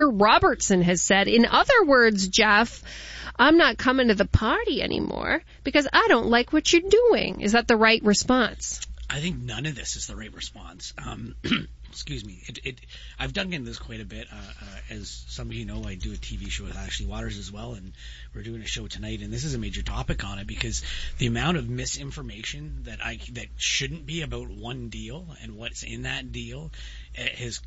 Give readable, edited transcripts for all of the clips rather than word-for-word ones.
Robertson has said. In other words, Jeff, I'm not coming to the party anymore because I don't like what you're doing. Is that the right response? I think none of this is the right response. Excuse me. I've dug into this quite a bit. As some of you know, I do a TV show with Ashley Waters as well, and we're doing a show tonight, and this is a major topic on it because the amount of misinformation that shouldn't be about one deal and what's in that deal has.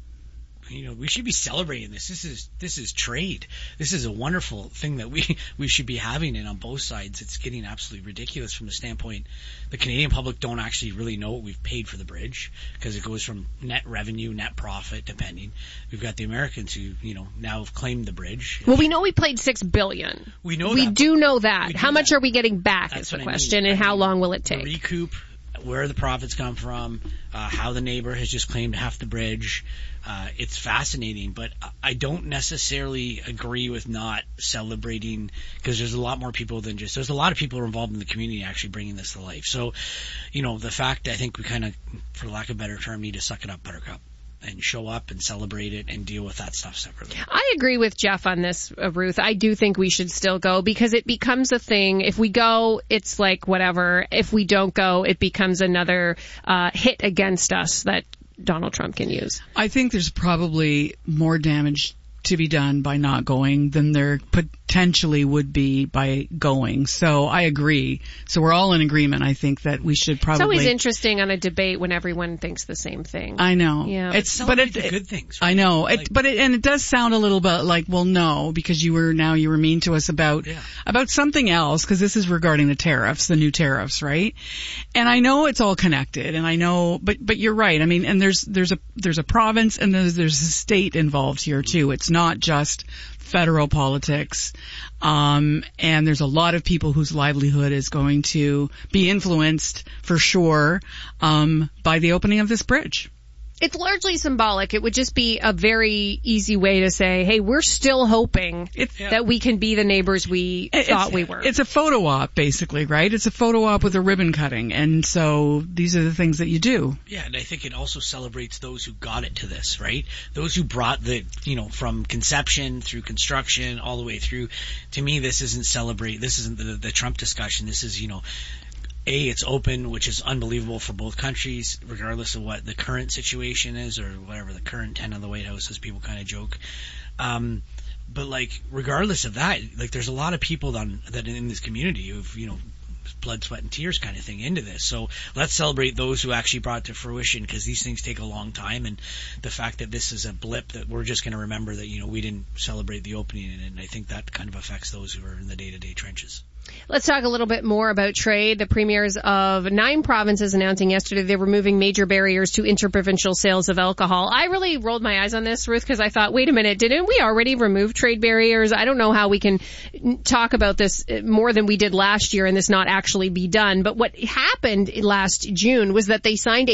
We should be celebrating this. This is trade. This is a wonderful thing that we should be having, and on both sides, it's getting absolutely ridiculous from the standpoint the Canadian public don't actually really know what we've paid for the bridge because it goes from net revenue, net profit, depending. We've got the Americans who, now have claimed the bridge. Well, we know we paid $6 billion. We know we that. do know that. How much that. are we getting back is the question, and how long will it take? The recoup, where the profits come from, how the neighbor has just claimed half the bridge. It's fascinating, but I don't necessarily agree with not celebrating because there's a lot more people than there's a lot of people who are involved in the community actually bringing this to life. So, the fact I think we kind of, for lack of a better term, need to suck it up, Buttercup, and show up and celebrate it and deal with that stuff separately. I agree with Jeff on this, Ruth. I do think we should still go because it becomes a thing. If we go, it's like whatever. If we don't go, it becomes another hit against us that Donald Trump can use. I think there's probably more damage to be done by not going than there potentially would be by going. So I agree. So we're all in agreement. I think that we should probably. It's always interesting on a debate when everyone thinks the same thing. I know. Yeah. It's good things. Right? I know. And it does sound a little bit like, well, no, because you were mean to us about something else, because this is regarding the tariffs, the new tariffs, right? And I know it's all connected, and I know, but you're right. I mean, and there's a province and there's a state involved here too. It's not just federal politics. And there's a lot of people whose livelihood is going to be influenced for sure, by the opening of this bridge. It's largely symbolic. It would just be a very easy way to say, hey, we're still hoping that we can be the neighbors we thought we were. It's a photo op, basically, right? It's a photo op with a ribbon cutting. And so these are the things that you do. Yeah, and I think it also celebrates those who got it to this, right? Those who brought from conception through construction all the way through. To me, this isn't the Trump discussion. This is, it's open, which is unbelievable for both countries, regardless of what the current situation is or whatever the current tenant of the White House is. People kind of joke. But regardless of that, there's a lot of people that in this community who've, blood, sweat, and tears kind of thing into this. So let's celebrate those who actually brought it to fruition, because these things take a long time. And the fact that this is a blip that we're just going to remember that, we didn't celebrate the opening. And I think that kind of affects those who are in the day-to-day trenches. Let's talk a little bit more about trade. The premiers of 9 provinces announcing yesterday they're removing major barriers to interprovincial sales of alcohol. I really rolled my eyes on this, Ruth, because I thought, wait a minute, didn't we already remove trade barriers? I don't know how we can talk about this more than we did last year and this not actually be done. But what happened last June was that they signed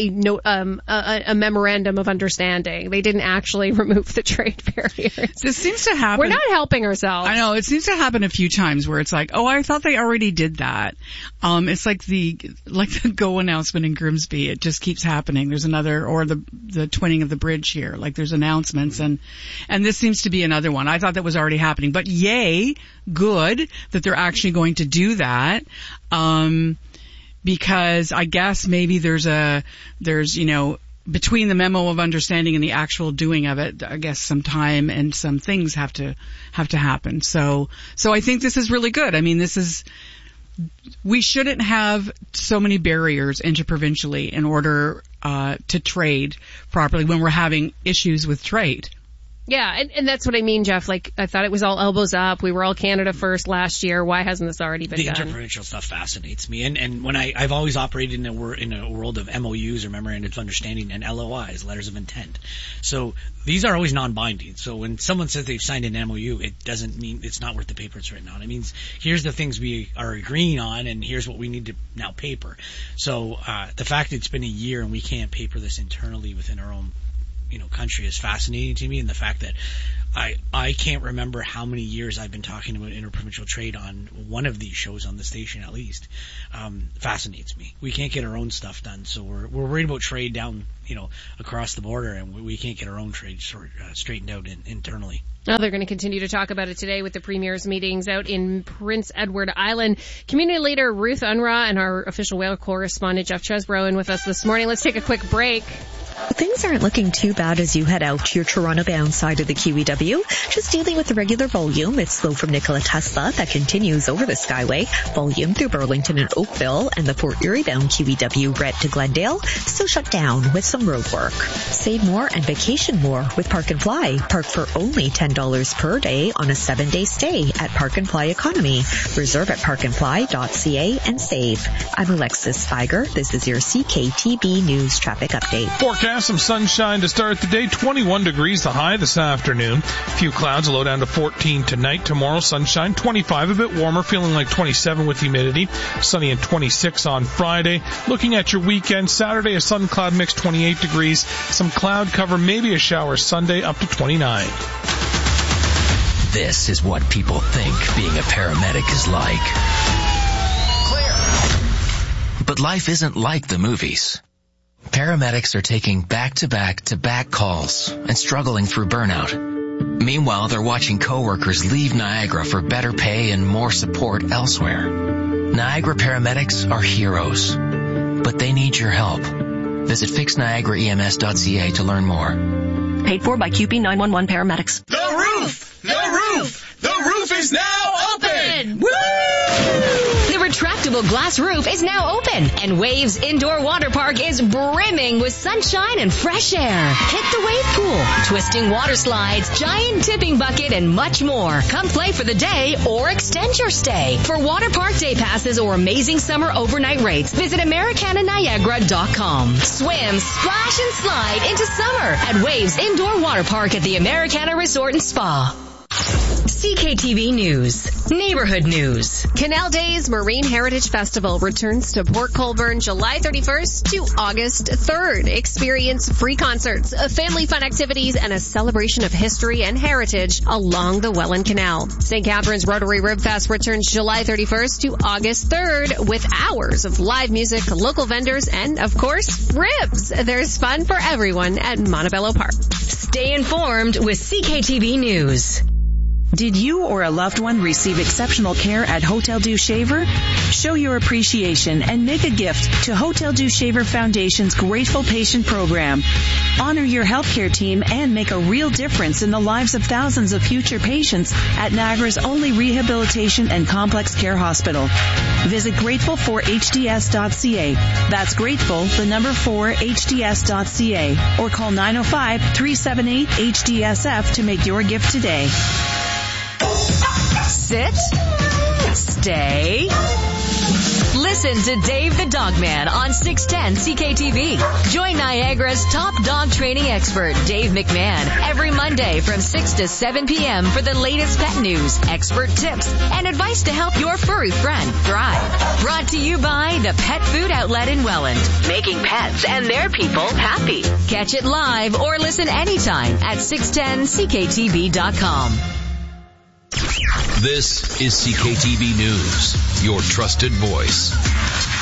a memorandum of understanding. They didn't actually remove the trade barriers. This seems to happen. We're not helping ourselves. I know. It seems to happen a few times where it's like, oh, I thought they already did that. It's like the Go announcement in Grimsby. It just keeps happening. There's another, or the twinning of the bridge here. There's announcements, and this seems to be another one. I thought that was already happening, but yay, good that they're actually going to do that. Because I guess maybe there's between the memo of understanding and the actual doing of it, I guess some time and some things have to happen. So I think this is really good. I mean, we shouldn't have so many barriers interprovincially in order to trade properly when we're having issues with trade. Yeah, and that's what I mean, Jeff. I thought it was all elbows up. We were all Canada first last year. Why hasn't this already been done? The interprovincial stuff fascinates me. And when I've always operated in a world of MOUs, or memorandums of understanding, and LOIs, letters of intent. So these are always non-binding. So when someone says they've signed an MOU, it doesn't mean it's not worth the paper it's written on. It means here's the things we are agreeing on, and here's what we need to now paper. So the fact that it's been a year and we can't paper this internally within our own country is fascinating to me, and the fact that I can't remember how many years I've been talking about interprovincial trade on one of these shows on the station at least. Fascinates me. We can't get our own stuff done, so we're worried about trade down, across the border, and we can't get our own trade straightened out internally. Now they're going to continue to talk about it today with the Premier's meetings out in Prince Edward Island. Community leader Ruth Unruh and our official whale correspondent Jeff Chesbrough with us this morning. Let's take a quick break. Things aren't looking too bad as you head out to your Toronto-bound side of the QEW. Just dealing with the regular volume. It's slow from Nikola Tesla that continues over the Skyway. Volume through Burlington and Oakville, and the Fort Erie-bound QEW Red to Glendale still shut down with some road work. Save more and vacation more with Park and Fly. Park for only $10 per day on a 7-day stay at Park and Fly Economy. Reserve at parkandfly.ca and save. I'm Alexis Spiger. This is your CKTB News Traffic Update. Forecast some sunshine to start the day. 21 degrees the high this afternoon. A few clouds, a low down to 14 tonight. Tomorrow, sunshine, 25, a bit warmer, feeling like 27 with humidity. Sunny and 26 on Friday. Looking at your weekend, Saturday, a sun-cloud mix, 28 degrees. Some cloud cover, maybe a shower Sunday, up to 29. This is what people think being a paramedic is like. Clear. But life isn't like the movies. Paramedics are taking back-to-back-to-back calls and struggling through burnout. Meanwhile, they're watching coworkers leave Niagara for better pay and more support elsewhere. Niagara paramedics are heroes, but they need your help. Visit fixniagaraems.ca to learn more. Paid for by QP 911 paramedics. The roof! The roof! The roof is now open! Woo! The retractable glass roof is now open, and Waves Indoor Water Park is brimming with sunshine and fresh air. Hit the wave pool, twisting water slides, giant tipping bucket, and much more. Come play for the day or extend your stay. For water park day passes or amazing summer overnight rates, visit AmericanaNiagara.com. Swim, splash, and slide into summer at Waves Indoor Water Park at the Americana Resort and Spa. CKTV News. Neighborhood News. Canal Days Marine Heritage Festival returns to Port Colborne July 31st to August 3rd. Experience free concerts, family fun activities, and a celebration of history and heritage along the Welland Canal. St. Catharines Rotary Rib Fest returns July 31st to August 3rd with hours of live music, local vendors, and, of course, ribs. There's fun for everyone at Montebello Park. Stay informed with CKTV News. Did you or a loved one receive exceptional care at Hotel Dieu Shaver? Show your appreciation and make a gift to Hotel Dieu Shaver Foundation's Grateful Patient Program. Honor your healthcare team and make a real difference in the lives of thousands of future patients at Niagara's only rehabilitation and complex care hospital. Visit grateful4hds.ca. That's grateful, the number 4hds.ca, or call 905-378-HDSF to make your gift today. Sit. Stay. Listen to Dave the Dogman on 610 CKTV. Join Niagara's top dog training expert, Dave McMahon, every Monday from 6 to 7 p.m. for the latest pet news, expert tips, and advice to help your furry friend thrive. Brought to you by the Pet Food Outlet in Welland, making pets and their people happy. Catch it live or listen anytime at 610CKTV.com. This is CKTV News, your trusted voice.